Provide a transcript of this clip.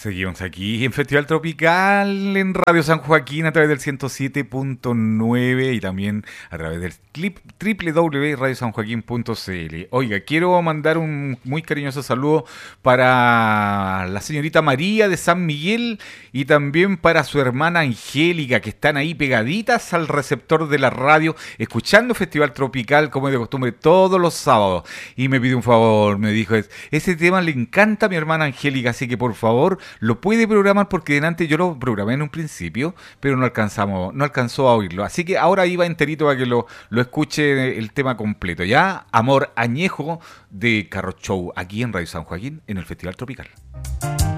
Seguimos aquí en Festival Tropical en Radio San Joaquín a través del 107.9 y también a través del www.radiosanjoaquín.cl. Oiga, quiero mandar un muy cariñoso saludo para la señorita María de San Miguel y también para su hermana Angélica, que están ahí pegaditas al receptor de la radio, escuchando Festival Tropical como es de costumbre todos los sábados. Y me pidió un favor, me dijo, ese tema le encanta a mi hermana Angélica, así que por favor lo puede programar porque delante yo lo programé en un principio, pero no alcanzó a oírlo. Así que ahora iba enterito para que lo escuche el tema completo. Ya, Amor Añejo de Carro Show, aquí en Radio San Joaquín, en el Festival Tropical.